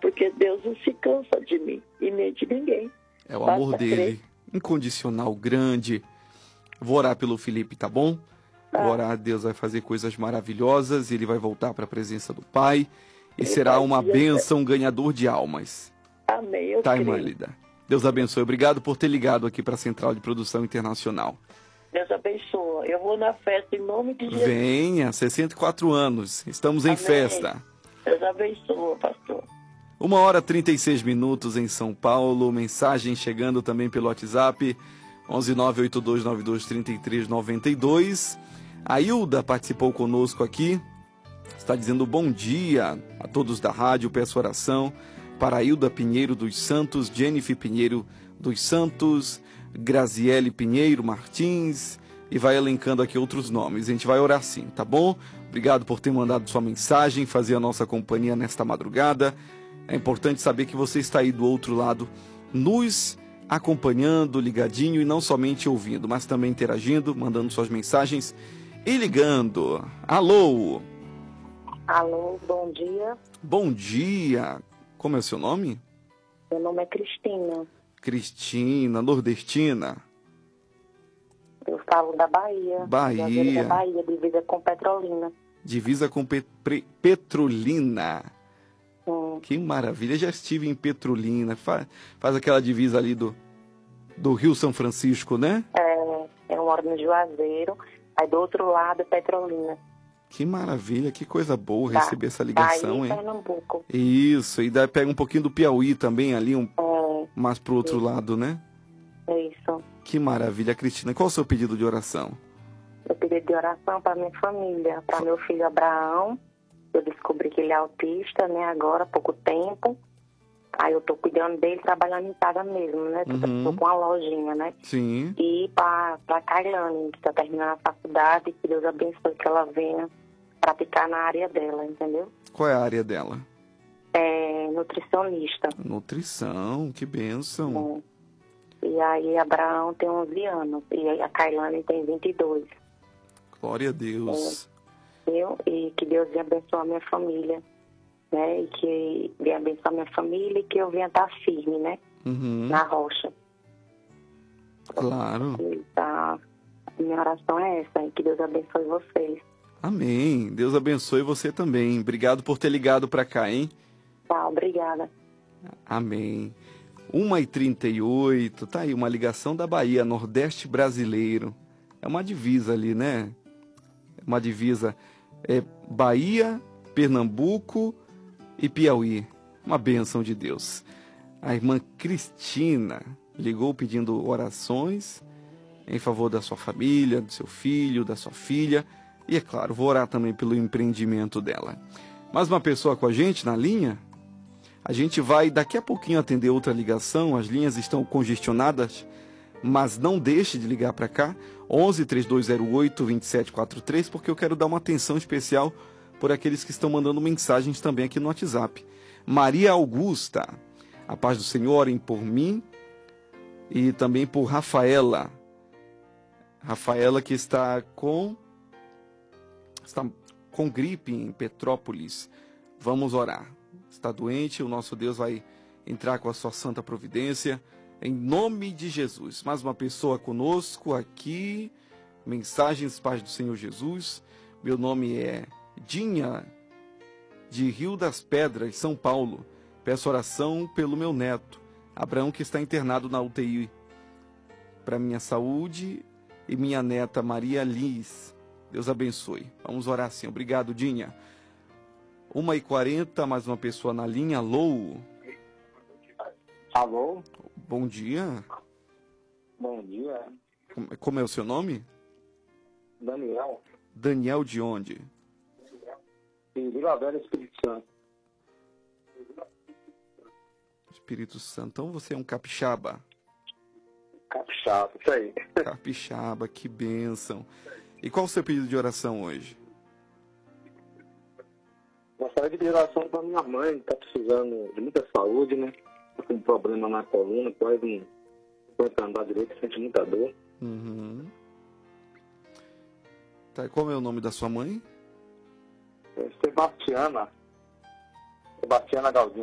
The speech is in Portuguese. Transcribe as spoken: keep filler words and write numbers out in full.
porque Deus não se cansa de mim e nem de ninguém. É o amor Basta dele, crer. incondicional, grande. Vou orar pelo Felipe, tá bom? Vou Ah. orar, Deus vai fazer coisas maravilhosas, ele vai voltar para a presença do Pai e Ele será vai uma dizer- bênção, ganhador de almas. Amém, eu Tá, creio. irmã Lida? Deus abençoe. Obrigado por ter ligado aqui para a Central de Produção Internacional. Deus abençoa. Eu vou na festa em nome de Jesus. Venha, sessenta e quatro anos. Estamos em Amém. festa. Deus abençoa, pastor. Uma hora e trinta e seis minutos em São Paulo. Mensagem chegando também pelo WhatsApp. onze nove oito dois nove dois três três nove dois. A Hilda participou conosco aqui. Está dizendo bom dia a todos da rádio. Peço oração para a Hilda Pinheiro dos Santos, Jennifer Pinheiro dos Santos, Graziele Pinheiro Martins, e vai elencando aqui outros nomes. A gente vai orar sim, tá bom? Obrigado por ter mandado sua mensagem, fazer a nossa companhia nesta madrugada. É importante saber que você está aí do outro lado, nos acompanhando, ligadinho, e não somente ouvindo, mas também interagindo, mandando suas mensagens e ligando. Alô? Alô, bom dia. Bom dia. Como é o seu nome? Meu nome é Cristina. Cristina, nordestina. Eu falo da Bahia. Bahia. Juazeiro da Bahia, divisa com Petrolina. Divisa com Pe- Pre- Petrolina. Hum. Que maravilha. Já estive em Petrolina. Faz, faz aquela divisa ali do, do Rio São Francisco, né? É, eu moro no Juazeiro. Aí do outro lado é Petrolina. Que maravilha, que coisa boa Tá. receber essa ligação, Bahia e hein? Pernambuco. Isso, e daí pega um pouquinho do Piauí também ali, um, É, mais pro outro lado, né? é isso. Que maravilha, Cristina. Qual o seu pedido de oração? Eu pedi de oração para minha família, para meu filho Abraão. Eu descobri que ele é autista, né, agora há pouco tempo. Aí eu tô cuidando dele, trabalhando em casa mesmo, né? Tô, Uhum. tô com uma lojinha, né? Sim. E para a Kailane, que está terminando a faculdade, que Deus abençoe que ela venha praticar na área dela, entendeu? Qual é a área dela? É nutricionista. Nutrição, que bênção. Né? E aí Abraão tem onze anos e a Kailane tem vinte e dois. Glória a Deus. Viu? E que Deus venha abençoar a minha família, né? E que venha abençoar a minha família e que eu venha estar firme, né? Uhum. Na rocha. Claro. E tá, a minha oração é essa, e que Deus abençoe vocês. Amém. Deus abençoe você também. Obrigado por ter ligado para cá, hein? Tá, obrigada. Amém. uma e trinta e oito, tá aí uma ligação da Bahia, Nordeste brasileiro. É uma divisa ali, né? É uma divisa. É Bahia, Pernambuco e Piauí. Uma bênção de Deus. A irmã Cristina ligou pedindo orações em favor da sua família, do seu filho, da sua filha. E, é claro, vou orar também pelo empreendimento dela. Mais uma pessoa com a gente na linha? A gente vai daqui a pouquinho atender outra ligação. As linhas estão congestionadas, mas não deixe de ligar para cá. onze, três dois zero oito, dois sete quatro três, porque eu quero dar uma atenção especial por aqueles que estão mandando mensagens também aqui no WhatsApp. Maria Augusta, a paz do Senhor, orem por mim e também por Rafaela. Rafaela que está com... está com gripe em Petrópolis. Vamos orar. Está doente, o nosso Deus vai entrar com a sua santa providência, em nome de Jesus. Mais uma pessoa conosco aqui, mensagens, paz do Senhor Jesus. Meu nome é Dinha, de Rio das Pedras, São Paulo. Peço oração pelo meu neto, Abraão, que está internado na U T I, para minha saúde, e minha neta Maria Liz. Deus abençoe. Vamos orar sim. Obrigado, Dinha. uma e quarenta, mais uma pessoa na linha. Alô? Alô? Bom dia. Bom dia. Como- Como é o seu nome? Daniel. Daniel de onde? De Vila Velha, Espírito Santo. Espírito Santo. Então você é um capixaba. Capixaba, isso aí. Capixaba, que bênção. E qual o seu pedido de oração hoje? Gostaria de pedir oração para minha mãe, que está precisando de muita saúde, né? Tá com um problema na coluna, pode não pode andar direito, sente muita dor. Uhum. Tá, e qual é o nome da sua mãe? É Sebastiana. Sebastiana Galdino.